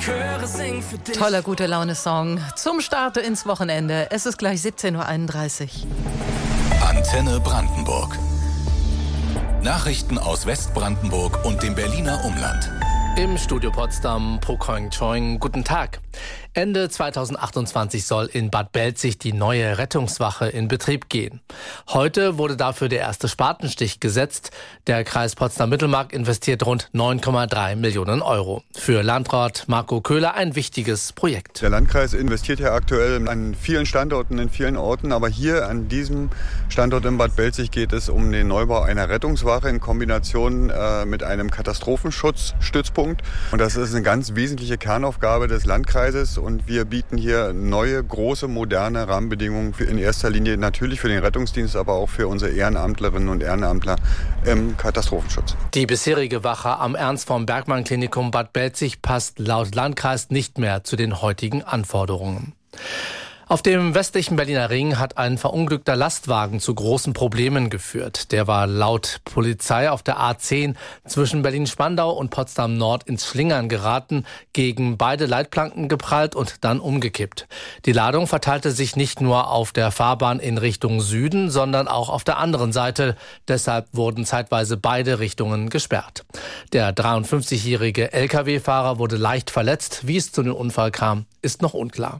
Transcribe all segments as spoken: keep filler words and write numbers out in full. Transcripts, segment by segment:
Chöre singen für dich. Toller gute Laune-Song zum Start ins Wochenende. Es ist gleich siebzehn Uhr einunddreißig. Antenne Brandenburg. Nachrichten aus Westbrandenburg und dem Berliner Umland. Im Studio Potsdam, Pokoing Choing, guten Tag. Ende zweitausendachtundzwanzig soll in Bad Belzig die neue Rettungswache in Betrieb gehen. Heute wurde dafür der erste Spatenstich gesetzt. Der Kreis Potsdam-Mittelmark investiert rund neun Komma drei Millionen Euro. Für Landrat Marco Köhler ein wichtiges Projekt. Der Landkreis investiert ja aktuell an vielen Standorten, in vielen Orten. Aber hier an diesem Standort in Bad Belzig geht es um den Neubau einer Rettungswache in Kombination äh, mit einem Katastrophenschutzstützpunkt. Und das ist eine ganz wesentliche Kernaufgabe des Landkreises. Und wir bieten hier neue, große, moderne Rahmenbedingungen für in erster Linie natürlich für den Rettungsdienst, aber auch für unsere Ehrenamtlerinnen und Ehrenamtler im Katastrophenschutz. Die bisherige Wache am Ernst-von-Bergmann-Klinikum Bad Belzig passt laut Landkreis nicht mehr zu den heutigen Anforderungen. Auf dem westlichen Berliner Ring hat ein verunglückter Lastwagen zu großen Problemen geführt. Der war laut Polizei auf der A zehn zwischen Berlin-Spandau und Potsdam-Nord ins Schlingern geraten, gegen beide Leitplanken geprallt und dann umgekippt. Die Ladung verteilte sich nicht nur auf der Fahrbahn in Richtung Süden, sondern auch auf der anderen Seite. Deshalb wurden zeitweise beide Richtungen gesperrt. Der dreiundfünfzigjährige L K W-Fahrer wurde leicht verletzt. Wie es zu dem Unfall kam, ist noch unklar.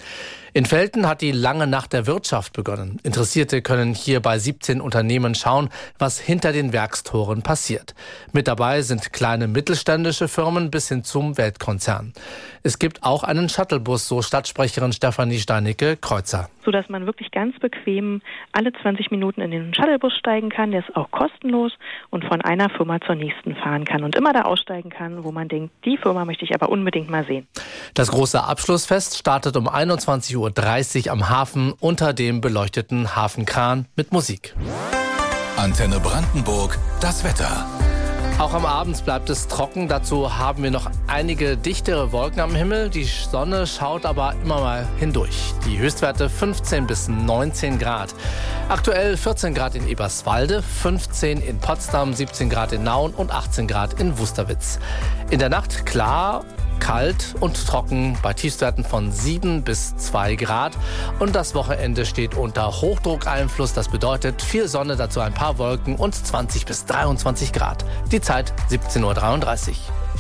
In Velten hat die lange Nacht der Wirtschaft begonnen. Interessierte können hier bei siebzehn Unternehmen schauen, was hinter den Werkstoren passiert. Mit dabei sind kleine mittelständische Firmen bis hin zum Weltkonzern. Es gibt auch einen Shuttlebus, so Stadtsprecherin Stefanie Steinicke-Kreuzer. Sodass man wirklich ganz bequem alle zwanzig Minuten in den Shuttlebus steigen kann. Der ist auch kostenlos und von einer Firma zur nächsten fahren kann und immer da aussteigen kann, wo man denkt, die Firma möchte ich aber unbedingt mal sehen. Das große Abschlussfest startet um einundzwanzig Uhr dreißig am Hafen unter dem beleuchteten Hafenkran mit Musik. Antenne Brandenburg, das Wetter. Auch am Abend bleibt es trocken. Dazu haben wir noch einige dichtere Wolken am Himmel. Die Sonne schaut aber immer mal hindurch. Die Höchstwerte fünfzehn bis neunzehn Grad. Aktuell vierzehn Grad in Eberswalde, fünfzehn in Potsdam, siebzehn Grad in Nauen und achtzehn Grad in Wusterwitz. In der Nacht klar, kalt und trocken bei Tiefstwerten von sieben bis zwei Grad. Und das Wochenende steht unter Hochdruckeinfluss. Das bedeutet viel Sonne, dazu ein paar Wolken und zwanzig bis dreiundzwanzig Grad. Die Zeit siebzehn Uhr dreiunddreißig.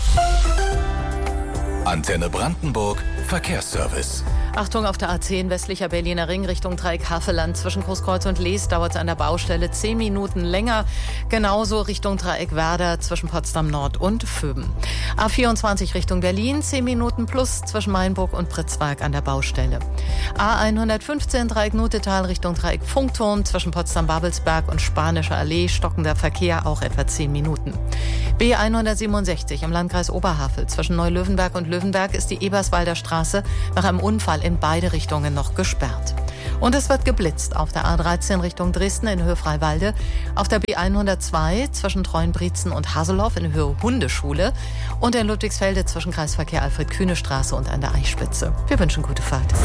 Antenne Brandenburg, Verkehrsservice. Achtung, auf der A zehn westlicher Berliner Ring Richtung Dreieck Havelland. Zwischen Großkreuz und Lees dauert es an der Baustelle zehn Minuten länger. Genauso Richtung Dreieck Werder zwischen Potsdam Nord und Vöben. A vierundzwanzig Richtung Berlin, zehn Minuten plus zwischen Mainburg und Pritzwalk an der Baustelle. A hundertfünfzehn Dreieck Nutetal Richtung Dreieck Funkturm zwischen Potsdam-Babelsberg und Spanischer Allee. Stockender Verkehr, auch etwa zehn Minuten. B hundertsiebenundsechzig im Landkreis Oberhavel zwischen Neulöwenberg und Löwenberg ist die Eberswalder Straße nach einem Unfall in beide Richtungen noch gesperrt. Und es wird geblitzt auf der A dreizehn Richtung Dresden in Höhe Freiwalde, auf der B hundertzwei zwischen Treuenbrietzen und Haselhoff in Höhe Hundeschule und in Ludwigsfelde zwischen Kreisverkehr Alfred-Kühne-Straße und an der Eichspitze. Wir wünschen gute Fahrt.